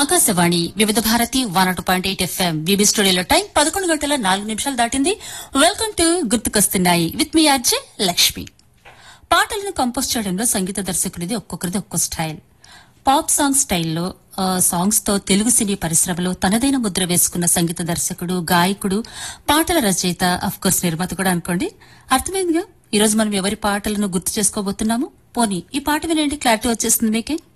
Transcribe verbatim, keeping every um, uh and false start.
ఆకాశవాణి వివిధ Bharati one not point eight FM BB స్టూడియోలో time పదకొండు గంటల నాలుగు నిమిషాలు దాటింది. వెల్కమ్ టు గుర్తుకొస్తున్నాయి విత్ మీ అర్జే లక్ష్మి. పాటలను కంపోజ్ చేయడంలో సంగీత దర్శకుడిది ఒక్కొక్కరిది ఒక్కో స్టైల్. పాప్ సాంగ్ స్టైల్లో సాంగ్స్ తో తెలుగు సినీ పరిశ్రమలో తనదైన ముద్ర వేసుకున్న సంగీత దర్శకుడు, గాయకుడు, పాటల రచయిత, అఫ్ కోర్స్ నిర్మాత కూడా అనుకోండి. అర్థమైందిగా ఈ రోజు మనం ఎవరి పాటలను గుర్తు చేసుకోబోతున్నాము. పోనీ ఈ పాట వినండి, క్లారిటీ వచ్చేస్తుంది మీకే.